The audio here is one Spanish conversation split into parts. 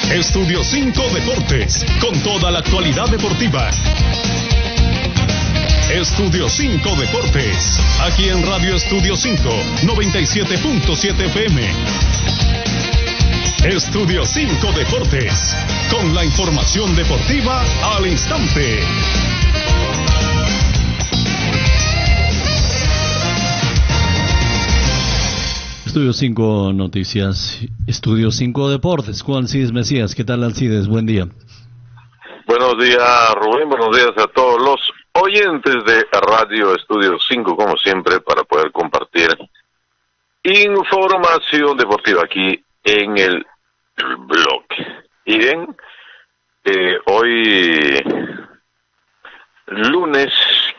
Estudio 5 Deportes, con toda la actualidad deportiva. Estudio 5 Deportes, aquí en Radio Estudio 5, 97.7 FM. Estudio 5 Deportes, con la información deportiva al instante. Estudio 5 Noticias, Estudio 5 Deportes, Juan Alcides Mesías. ¿Qué tal, Alcides? Buen día. Buenos días, Rubén. Buenos días a todos los oyentes de Radio Estudio 5, como siempre, para poder compartir información deportiva aquí en el blog. Y bien, hoy lunes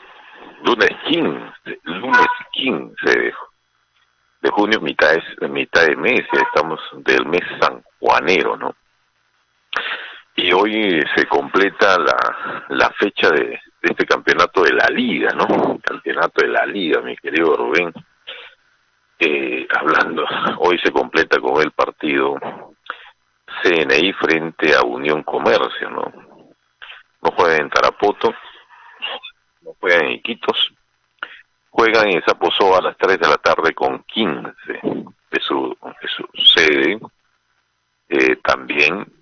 15 de junio, mitad de mes, ya estamos del mes sanjuanero, ¿no? Y hoy se completa la fecha de este campeonato de la Liga, ¿no? Campeonato de la Liga, mi querido Rubén. Hoy se completa con el partido CNI frente a Unión Comercio, ¿no? No juegan en Tarapoto, no juegan en Iquitos, juegan en Saposoa a las 3 de la tarde con 15 de su sede. También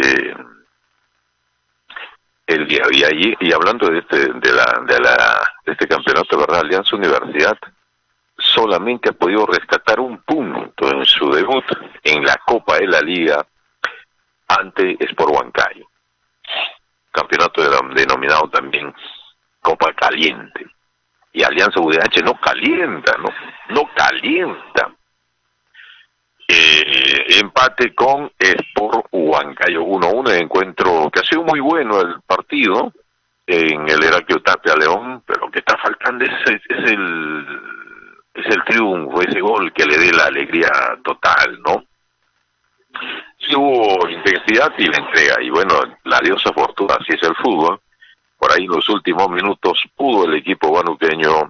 el día de allí, y hablando de este campeonato, ¿verdad? Alianza Universidad solamente ha podido rescatar un punto en su debut en la Copa de la Liga ante Sport Huancayo, campeonato denominado también Copa Caliente. Y Alianza UDH no calienta. Empate con Sport Huancayo 1-1, encuentro que ha sido muy bueno el partido en el Heraclio Tapia León, pero que está faltando es el triunfo, ese gol que le dé la alegría total, ¿no? Sí hubo intensidad y la entrega, y bueno, la diosa fortuna, así es el fútbol. Por ahí en los últimos minutos pudo el equipo guanuqueño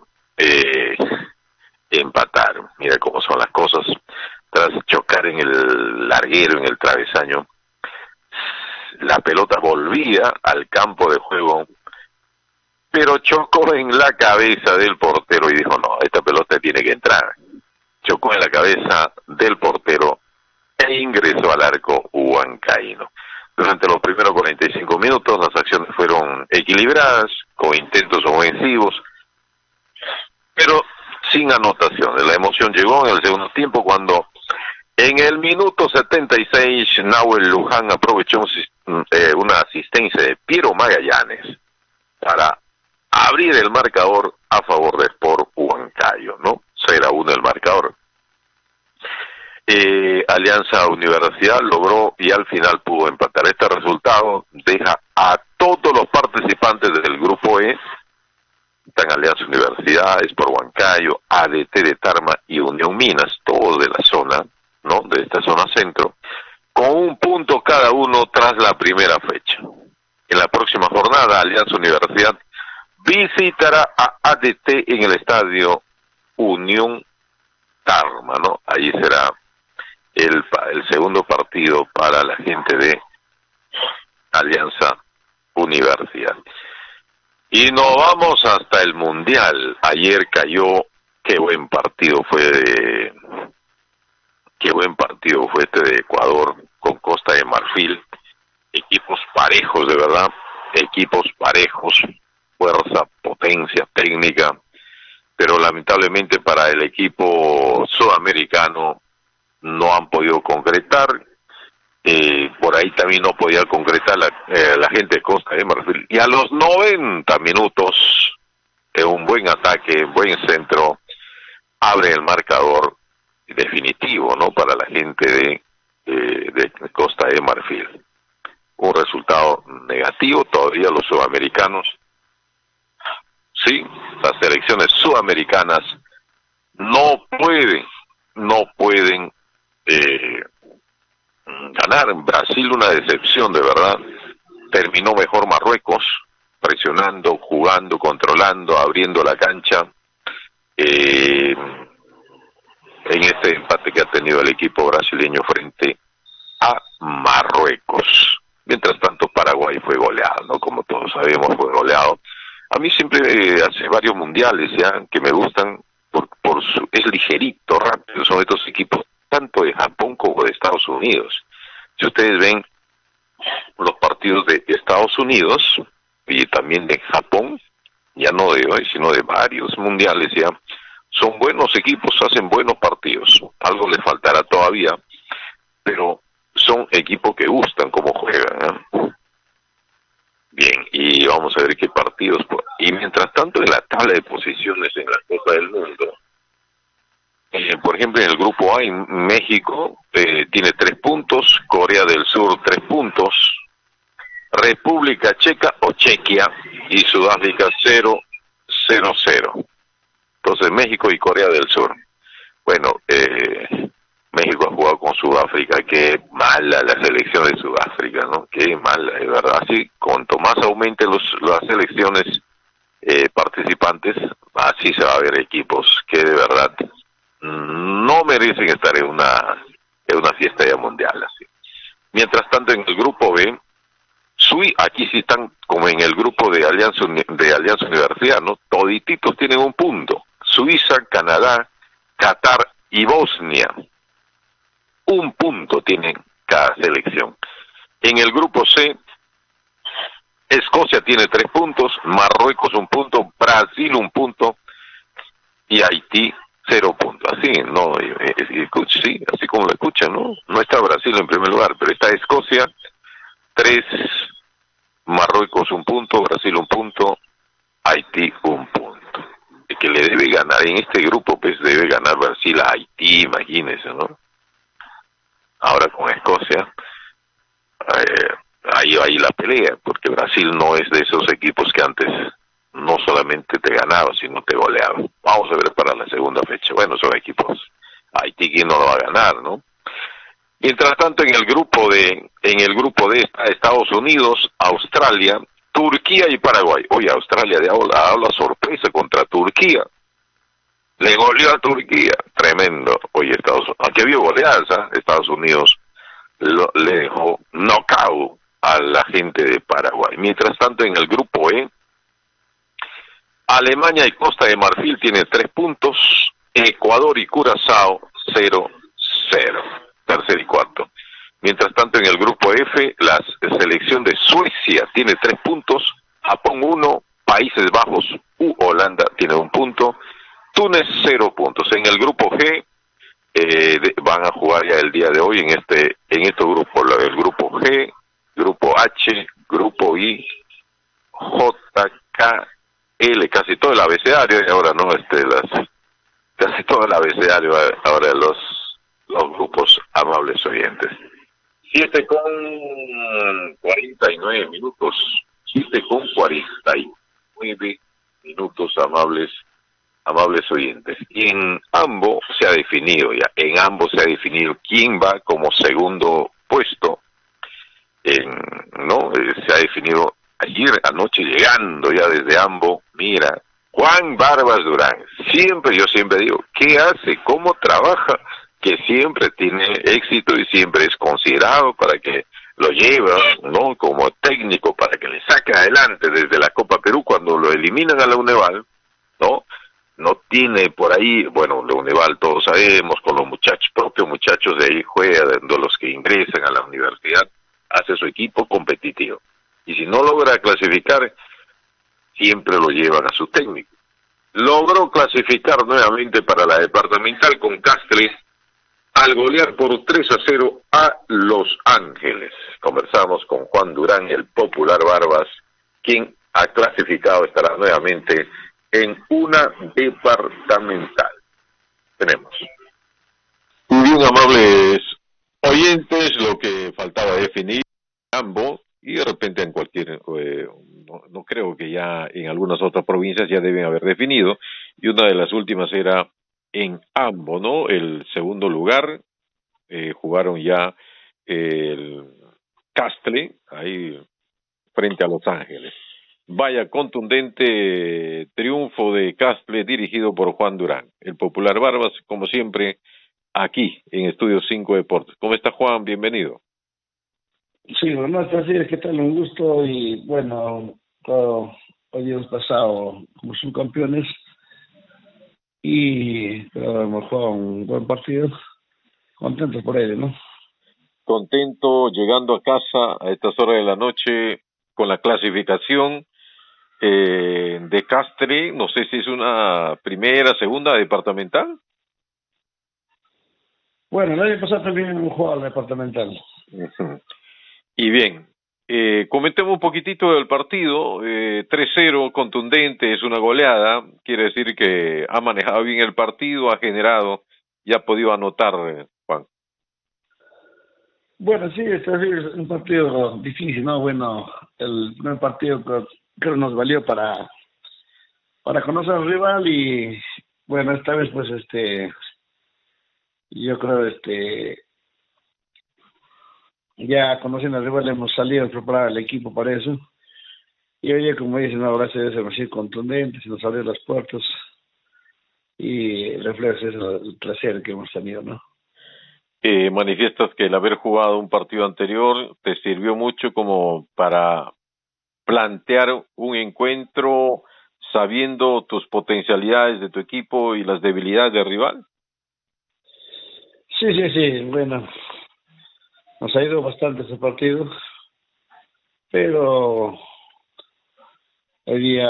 empatar. Mira cómo son las cosas. Tras chocar en el larguero, en el travesaño, la pelota volvía al campo de juego, pero chocó en la cabeza del portero y dijo, no, esta pelota tiene que entrar. Chocó en la cabeza del portero e ingresó al arco huancaíno. Durante los primeros 45 minutos las acciones fueron equilibradas, con intentos ofensivos, pero sin anotaciones. La emoción llegó en el segundo tiempo cuando en el minuto 76 Nahuel Luján aprovechó una asistencia de Piero Magallanes para abrir el marcador a favor de Sport Huancayo, ¿no? 0-1 el marcador. Alianza Universidad logró y al final pudo empatar. Este resultado deja a todos los participantes del grupo E, están Alianza Universidad, Sport Huancayo, ADT de Tarma y Unión Minas, todos de la zona, ¿no? De esta zona centro, con un punto cada uno tras la primera fecha. En la próxima jornada, Alianza Universidad visitará a ADT en el estadio Unión Tarma, ¿no? Allí será el segundo partido para la gente de Alianza Universidad. Y nos vamos hasta el Mundial. Ayer cayó, qué buen partido fue este de Ecuador con Costa de Marfil. Equipos parejos, de verdad, equipos parejos, fuerza, potencia, técnica, pero lamentablemente para el equipo sudamericano no han podido concretar. Por ahí también no podía concretar la gente de Costa de Marfil. Y a los 90 minutos, un buen ataque, buen centro, abre el marcador definitivo, ¿no? Para la gente de Costa de Marfil. Un resultado negativo, todavía los sudamericanos, sí, las selecciones sudamericanas no pueden ganar. Brasil, una decepción, de verdad. Terminó mejor Marruecos, presionando, jugando, controlando, abriendo la cancha. En este empate que ha tenido el equipo brasileño frente a Marruecos. Mientras tanto, Paraguay fue goleado, ¿no? Como todos sabemos, fue goleado. A mí siempre, hace varios mundiales ya, que me gustan, es ligerito, rápido, son estos equipos, tanto de Japón como de Estados Unidos. Si ustedes ven los partidos de Estados Unidos y también de Japón, ya no de hoy, sino de varios mundiales ya, son buenos equipos, hacen buenos partidos. Algo les faltará todavía, pero son equipos que gustan como juegan, ¿eh? Bien, y vamos a ver qué partidos. Y mientras tanto, en la tabla de posiciones en la Copa del Mundo, por ejemplo, en el grupo A, México tiene 3 puntos, Corea del Sur 3 puntos, República Checa o Chequia y Sudáfrica 0-0-0. Entonces, México y Corea del Sur. Bueno, México ha jugado con Sudáfrica, qué mala la selección de Sudáfrica, ¿no? Qué mala, de verdad. Así, cuanto más aumenten las selecciones participantes, así se va a ver equipos que de verdad no merecen estar en una fiesta ya mundial, así. Mientras tanto, en el grupo B, aquí sí están como en el grupo de Alianza Universidad, ¿no? Todititos tienen un punto. Suiza, Canadá, Qatar y Bosnia. Un punto tienen cada selección. En el grupo C, Escocia tiene 3 puntos, Marruecos 1 punto, Brasil 1 punto y Haití 0 puntos. Así, no, sí, así como lo escuchan, ¿no? No está Brasil en primer lugar, pero está Escocia 3, Marruecos 1 punto, Brasil 1 punto, Haití 1 punto. El que le debe ganar en este grupo, pues debe ganar Brasil a Haití, imagínense, ¿no? Ahora con Escocia, ahí la pelea, porque Brasil no es de esos equipos que antes no solamente te ganaba, sino te goleaba. Vamos a ver para la segunda fecha. Bueno, son equipos. Haití que no lo va a ganar, ¿no? Mientras tanto, en el grupo D está Estados Unidos, Australia, Turquía y Paraguay. Oye, Australia habla sorpresa contra Turquía. Le goleó a Turquía, tremendo. Oye, aquí había goleadas, ¿eh? Estados Unidos le dejó knockout a la gente de Paraguay. Mientras tanto, en el grupo E, Alemania y Costa de Marfil tienen 3 puntos, Ecuador y Curazao 0-0, tercer y cuarto. Mientras tanto, en el grupo F, la selección de Suecia tiene 3 puntos, Japón 1, Países Bajos u Holanda tiene 1 punto, Túnez 0 puntos. En el grupo G van a jugar ya el día de hoy en estos grupos, el grupo G, grupo H, grupo I, J, K, L, casi todo el abecedario, y ahora no, casi todo el abecedario ahora los grupos, amables oyentes. 7:49 minutos, 7:49 minutos, amables oyentes. Y en ambos se ha definido quién va como segundo puesto. Se ha definido ayer anoche, llegando ya desde ambos. Mira, Juan Barbas Durán, yo siempre digo, ¿qué hace? ¿Cómo trabaja? Que siempre tiene éxito y siempre es considerado para que lo lleva, ¿no? Como técnico, para que le saque adelante desde la Copa Perú cuando lo eliminan a la Uneval, ¿no? No tiene por ahí, bueno, la Uneval todos sabemos, con los propios muchachos de ahí juega, de los que ingresan a la universidad, hace su equipo competitivo. Y si no logra clasificar, siempre lo llevan a su técnico. Logró clasificar nuevamente para la departamental con Castres al golear por 3-0 a Los Ángeles. Conversamos con Juan Durán, el popular Barbas, quien ha clasificado, estará nuevamente en una departamental. Tenemos. Bien, amables oyentes, lo que faltaba definir ambos, y de repente en cualquier, no creo que ya en algunas otras provincias ya deben haber definido, y una de las últimas era en Ambo, ¿no? El segundo lugar, jugaron ya el Castle, ahí frente a Los Ángeles. Vaya contundente triunfo de Castle dirigido por Juan Durán, el popular Barbas, como siempre, aquí en Estudio 5 Deportes. ¿Cómo está, Juan? Bienvenido. Sí, bueno, así es que tal, un gusto y bueno, todo, hoy hemos pasado como subcampeones y pero hemos jugado un buen partido, contentos por ello, ¿no? Contento llegando a casa a estas horas de la noche con la clasificación de Castre, no sé si es una primera, segunda departamental. Bueno, el año pasado también hemos jugado al departamental. Ujú. Y bien, comentemos un poquitito del partido. 3-0 contundente, es una goleada. Quiere decir que ha manejado bien el partido, ha generado y ha podido anotar, Juan. Bueno, sí, es un partido difícil, ¿no? Bueno, el primer partido creo nos valió para conocer al rival y bueno, esta vez pues yo creo ya conociendo al rival hemos salido a preparar al equipo para eso. Y oye, como dicen, no, gracias a Dios hemos sido contundentes, se nos abrieron las puertas y refleja eso, el placer que hemos tenido, ¿no? Manifiestas que el haber jugado un partido anterior te sirvió mucho como para plantear un encuentro sabiendo tus potencialidades de tu equipo y las debilidades del rival. Sí, bueno, nos ha ido bastante ese partido, pero hoy día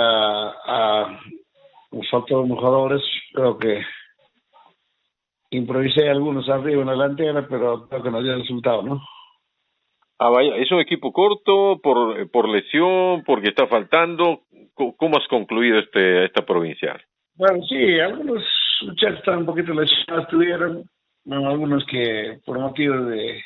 nos faltaron los jugadores, creo que improvisé algunos arriba en la delantera, pero creo que nos dio resultado, ¿no? Ah, vaya, ¿es un equipo corto por lesión, porque está faltando? ¿Cómo has concluido esta provincial? Bueno, sí, algunos muchachos están un poquito lesionados, tuvieron, bueno, algunos que por motivos de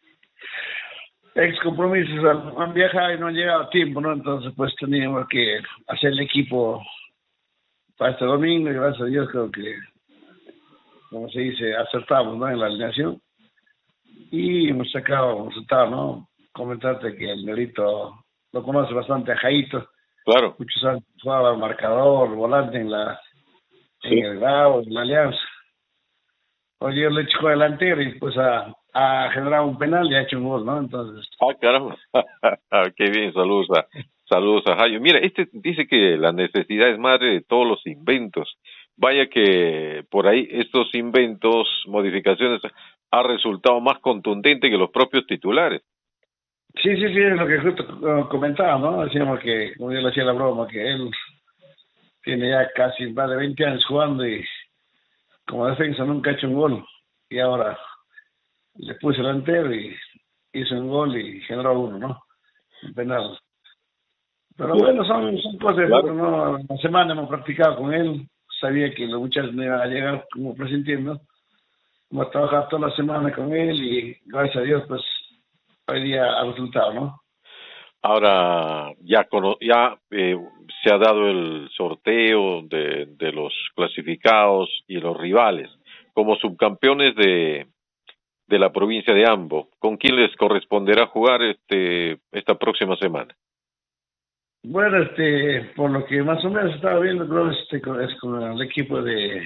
ex compromisos han viajado y no han llegado a tiempo, ¿no? Entonces, pues teníamos que hacer el equipo para este domingo y gracias a Dios creo que, como se dice, acertamos, ¿no? En la alineación y hemos sacado un resultado, ¿no? Comentarte que el Nerito lo conoce bastante a Jaito, Claro, muchos años jugaba marcador, volante sí. en el Grau, en la Alianza. Oye, yo le echo delantero y pues ha generado un penal y ha hecho un gol, ¿no? Entonces, Ah, caramba. Qué bien, saludos a Jayo. Mira, dice que la necesidad es madre de todos los inventos. Vaya que por ahí estos inventos, modificaciones, ha resultado más contundente que los propios titulares. sí, es lo que justo comentaba, ¿no? Decíamos que, como yo le hacía la broma, que él tiene ya casi más de 20 años jugando y como defensa nunca ha hecho un gol. Y ahora le puse delantero y hizo un gol y generó uno, ¿no? Un penal. Pero Bien, bueno, son cosas de claro. fútbol, ¿no? La semana hemos practicado con él, sabía que los muchachos no iban a llegar como presintiendo. Hemos trabajado toda la semana con él y gracias a Dios, pues hoy día ha resultado, ¿no? Ahora ya se ha dado el sorteo de los clasificados y los rivales como subcampeones de la provincia de Ambo. ¿Con quién les corresponderá jugar esta próxima semana? Bueno, por lo que más o menos estaba viendo, creo es con el equipo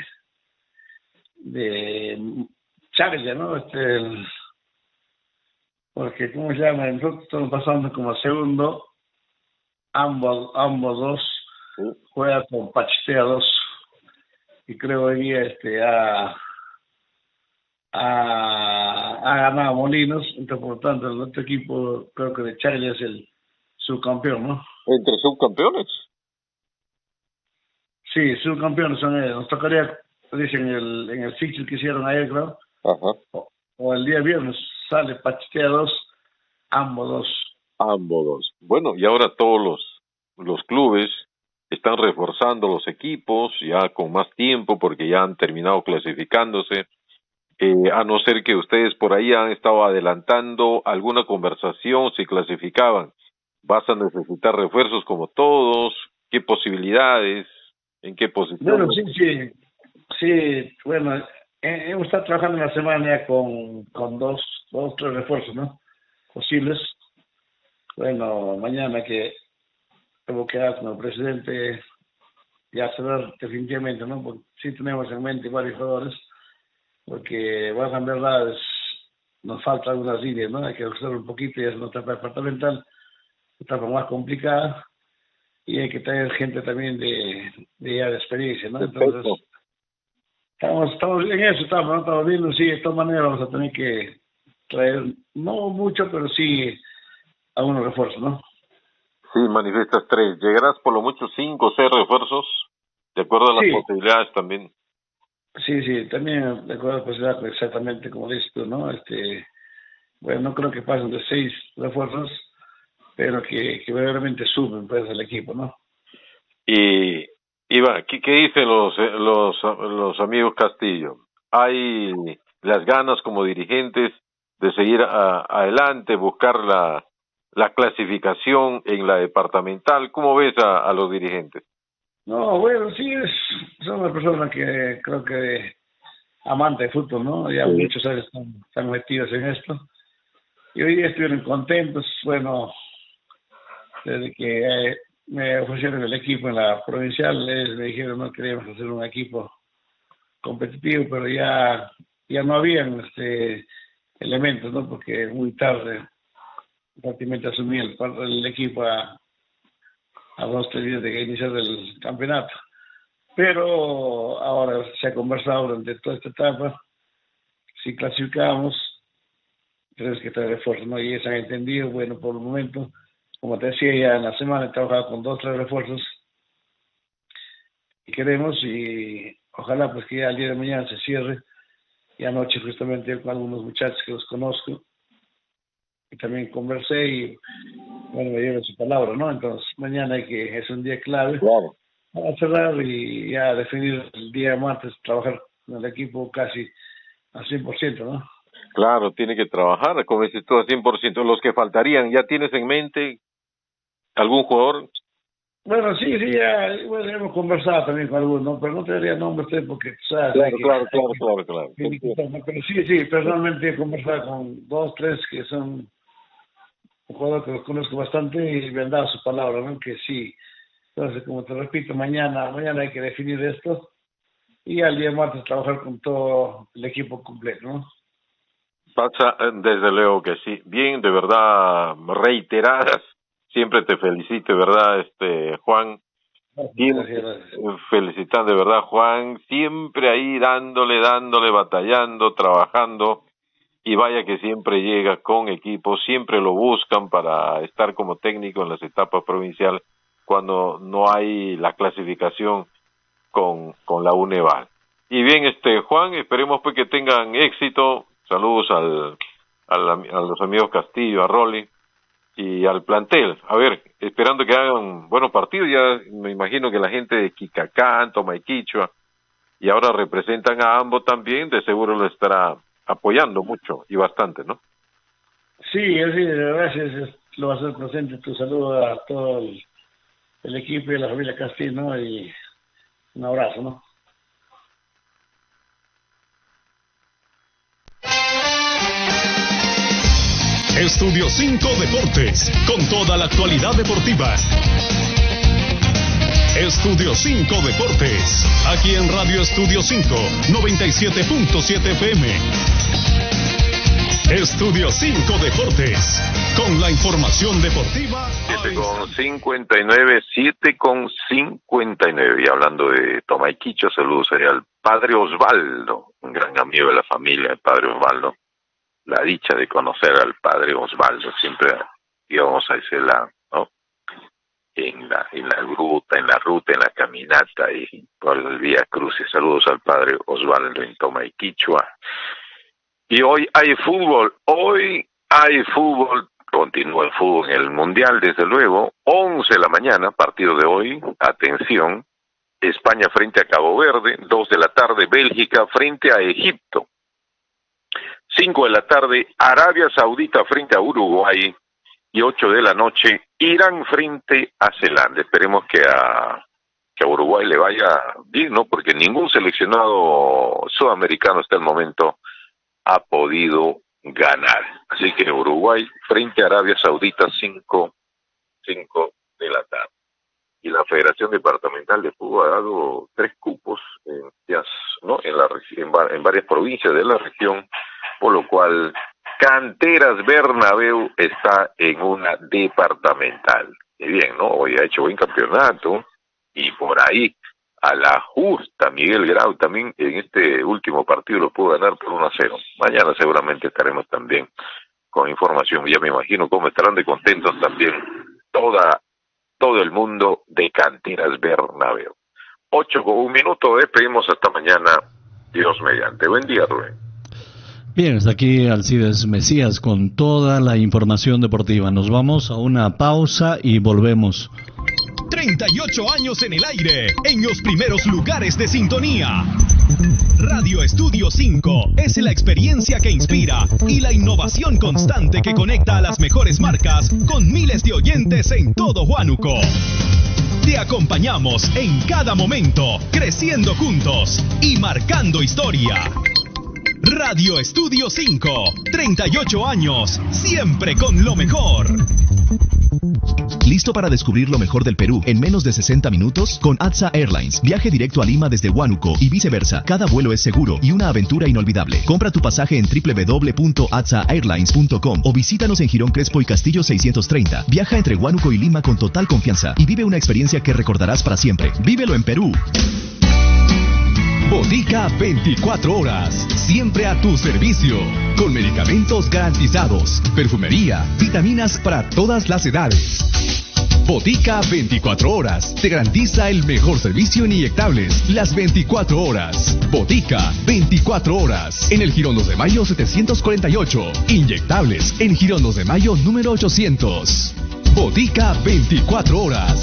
de Charlia, ¿no? Porque, ¿cómo se llama? Nosotros estamos pasando como segundo, ambos dos Sí. juegan con Pachitea 2 y creo hoy día ha ganado Molinos, entonces por lo tanto el otro equipo creo que de Charlia es el subcampeón, ¿no? ¿Entre subcampeones? Sí, subcampeones son ellos. Nos tocaría, dicen, en el fixture que hicieron ayer, creo, Ajá. o el día viernes, sale Pachitea 2, ambos dos. Ambos dos. Bueno, y ahora todos los clubes están reforzando los equipos ya con más tiempo porque ya han terminado clasificándose. A no ser que ustedes por ahí han estado adelantando alguna conversación, si clasificaban, vas a necesitar refuerzos como todos, qué posibilidades, en qué Bueno, posición. sí, bueno, hemos estado trabajando en la semana ya con tres refuerzos, ¿no? Posibles. Bueno, mañana que tengo que dar con el presidente ya cerrar definitivamente, ¿no? Porque sí tenemos en mente varios jugadores, porque bueno, en verdad nos falta algunas líneas, ¿no? Hay que ajustar un poquito, ya es una etapa departamental, etapa más complicada, y hay que traer gente también de experiencia, ¿no? Entonces, estamos en eso, estamos viendo, sí, de todas maneras vamos a tener que traer, no mucho, pero sí algunos refuerzos, ¿no? Sí, manifiestas 3. ¿Llegarás por lo mucho 5 o 6 refuerzos? De acuerdo a las posibilidades también. Sí, también de acuerdo a la posibilidad, exactamente como dices tú, ¿no? Bueno, no creo que pasen de 6 refuerzos, pero que verdaderamente suben pues el equipo, ¿no? Y Iván, ¿qué dicen los amigos Castillo? ¿Hay las ganas como dirigentes de seguir adelante, buscar la clasificación en la departamental? ¿Cómo ves a los dirigentes? No, bueno, sí, son una persona que creo que amante de fútbol, ¿no? Ya muchos años están metidos en esto. Y hoy día estuvieron contentos, bueno, desde que me ofrecieron el equipo en la provincial, me dijeron no queríamos hacer un equipo competitivo, pero ya no habían elementos, ¿no? Porque muy tarde prácticamente asumí el equipo a 2-3 días de que iniciar el campeonato. Pero ahora se ha conversado durante toda esta etapa, si clasificamos, tenemos que traer refuerzos, ¿no? Y se han entendido, bueno, por el momento, como te decía, ya en la semana he trabajado con 2-3 refuerzos y queremos, y ojalá pues que ya el día de mañana se cierre. Y anoche justamente con algunos muchachos que los conozco y también conversé y bueno, me dieron su palabra, ¿no? Entonces mañana es un día clave para cerrar y ya definir el día martes, trabajar con el equipo casi al 100%, ¿no? Claro, tiene que trabajar, como dices tú, al 100%. Los que faltarían, ¿ya tienes en mente algún jugador? Bueno, sí, ya bueno, hemos conversado también con algunos, ¿no? Pero no te daría nombre usted porque, ¿sabes? Claro. Pero sí, personalmente he conversado con 2, 3 que son un jugador que los conozco bastante y me han dado su palabra, ¿no? Que sí. Entonces, como te repito, mañana hay que definir esto y al día martes trabajar con todo el equipo completo, ¿no? Pasa, desde luego que sí. Bien, de verdad, reiteradas. Siempre te felicito, de verdad, Juan. Gracias. Felicitar, de verdad, Juan. Siempre ahí dándole, batallando, trabajando. Y vaya que siempre llega con equipo, siempre lo buscan para estar como técnico en las etapas provinciales cuando no hay la clasificación con la UNEVAL. Y bien, Juan, esperemos pues que tengan éxito. Saludos a los amigos Castillo, a Rolly y al plantel. A ver, esperando que hagan buenos partidos. Ya me imagino que la gente de Quicacán, Tomaiquichua, y ahora representan a ambos también, de seguro lo estará apoyando mucho y bastante, ¿no? Sí, gracias. Lo vas a hacer presente. Tu saludo a todo el equipo y a la familia Castillo, ¿no? Y un abrazo, ¿no? Estudio 5 Deportes, con toda la actualidad deportiva. Estudio 5 Deportes, aquí en Radio Estudio 5, 97.7 FM. Estudio 5 Deportes, con la información deportiva. 7:59. Y hablando de Tomaiquicho, saludos al padre Osvaldo, un gran amigo de la familia, el padre Osvaldo. La dicha de conocer al padre Osvaldo, siempre íbamos a ese lado, ¿no? En la ruta, en la caminata y por el Vía Crucis. Saludos al padre Osvaldo en Tomaiquichua. Y hoy hay fútbol, continúa el fútbol en el Mundial, desde luego, 11 de la mañana, partido de hoy, atención, España frente a Cabo Verde, 2 de la tarde, Bélgica frente a Egipto. 5 de la tarde, Arabia Saudita frente a Uruguay, y 8 de la noche, Irán frente a Zelanda. Esperemos que a Uruguay le vaya bien, ¿no? Porque ningún seleccionado sudamericano hasta el momento ha podido ganar. Así que Uruguay frente a Arabia Saudita, 5 de la tarde. Y la Federación Departamental de Fútbol ha dado 3 cupos en varias provincias de la región, por lo cual Canteras Bernabéu está en una departamental. Y bien, ¿no? Hoy ha hecho buen campeonato y por ahí a la justa Miguel Grau también en este último partido lo pudo ganar por 1-0. Mañana seguramente estaremos también con información. Ya me imagino cómo estarán de contentos también todo el mundo de Canteras Bernabéu. 8:01, despedimos hasta mañana, Dios mediante. Buen día, Rubén. Bien, está aquí Alcides Mesías con toda la información deportiva. Nos vamos a una pausa y volvemos. 38 años en el aire, en los primeros lugares de sintonía. Radio Estudio 5 es la experiencia que inspira y la innovación constante que conecta a las mejores marcas con miles de oyentes en todo Huánuco. Te acompañamos en cada momento, creciendo juntos y marcando historia. Radio Estudio 5, 38 años, siempre con lo mejor. ¿Listo para descubrir lo mejor del Perú en menos de 60 minutos? Con ATSA Airlines. Viaje directo a Lima desde Huánuco y viceversa. Cada vuelo es seguro y una aventura inolvidable. Compra tu pasaje en www.atsaairlines.com o visítanos en Girón Crespo y Castillo 630. Viaja entre Huánuco y Lima con total confianza y vive una experiencia que recordarás para siempre. ¡Vívelo en Perú! Botica 24 horas, siempre a tu servicio, con medicamentos garantizados, perfumería, vitaminas para todas las edades. Botica 24 horas, te garantiza el mejor servicio en inyectables, las 24 horas. Botica 24 horas, en el Girón 2 de Mayo 748, inyectables en Girón 2 de Mayo número 800. Botica 24 horas.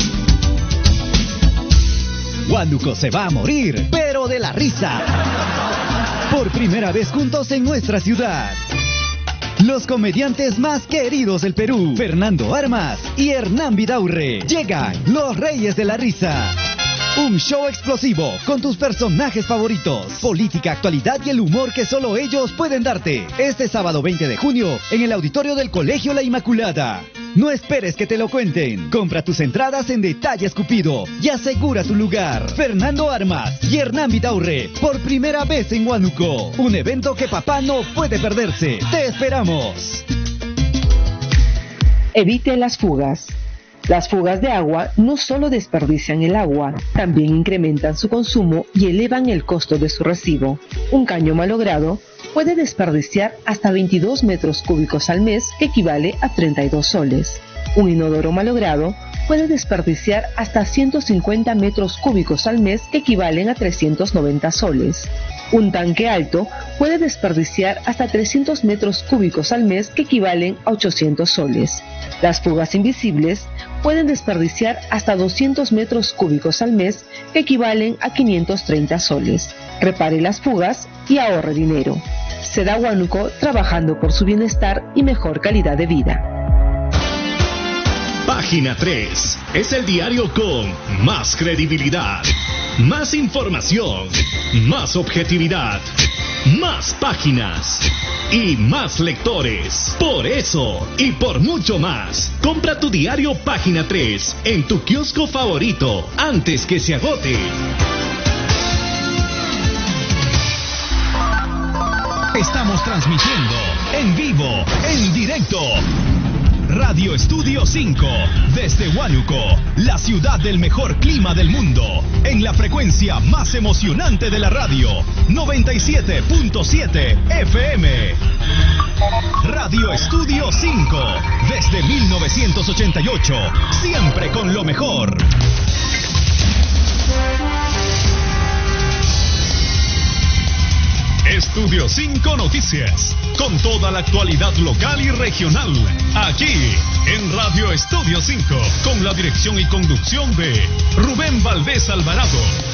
Huánuco se va a morir, pero de la risa. Por primera vez juntos en nuestra ciudad. Los comediantes más queridos del Perú, Fernando Armas y Hernán Vidaurre. Llegan los Reyes de la Risa. Un show explosivo con tus personajes favoritos, política, actualidad y el humor que solo ellos pueden darte. Este sábado 20 de junio en el auditorio del Colegio La Inmaculada. No esperes que te lo cuenten. Compra tus entradas en Detalle Escupido y asegura tu lugar. Fernando Armas y Hernán Vidaurre, por primera vez en Huánuco. Un evento que papá no puede perderse. ¡Te esperamos! Evite las fugas. Las fugas de agua no solo desperdician el agua, también incrementan su consumo y elevan el costo de su recibo. Un caño malogrado puede desperdiciar hasta 22 metros cúbicos al mes, que equivale a 32 soles. Un inodoro malogrado puede desperdiciar hasta 150 metros cúbicos al mes, que equivalen a 390 soles. Un tanque alto puede desperdiciar hasta 300 metros cúbicos al mes, que equivalen a 800 soles. Las fugas invisibles pueden desperdiciar hasta 200 metros cúbicos al mes, que equivalen a 530 soles. Repare las fugas y ahorre dinero. Seda Huánuco, trabajando por su bienestar y mejor calidad de vida. Página 3 es el diario con más credibilidad, más información, más objetividad, más páginas y más lectores. Por eso y por mucho más, compra tu diario Página 3 en tu kiosco favorito antes que se agote. Estamos transmitiendo en vivo, en directo. Radio Estudio 5, desde Huánuco, la ciudad del mejor clima del mundo, en la frecuencia más emocionante de la radio, 97.7 FM. Radio Estudio 5, desde 1988, siempre con lo mejor. Estudio 5 Noticias, con toda la actualidad local y regional, aquí en Radio Estudio 5, con la dirección y conducción de Rubén Valdés Alvarado.